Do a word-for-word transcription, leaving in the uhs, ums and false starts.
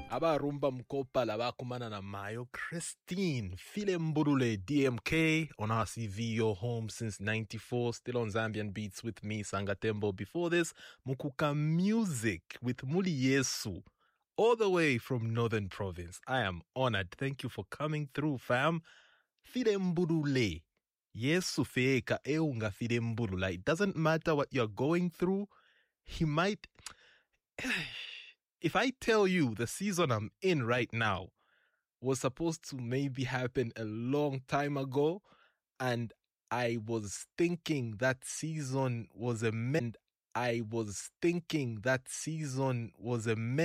Abarumba Mkopa Labakumana na Mayo Christine Filembulule D M K on R C V, your home since ninety-four, still on Zambian Beats with me, Sangatembo. Before this, Mukuka Music with Muli Yesu, all the way from Northern Province. I am honored. Thank you for coming through, fam. Filembulule. Yesu feeka eunga filembulula. It doesn't matter what you're going through. He might... If I tell you the season I'm in right now was supposed to maybe happen a long time ago, and I was thinking that season was a mend, I was thinking that season was a mend.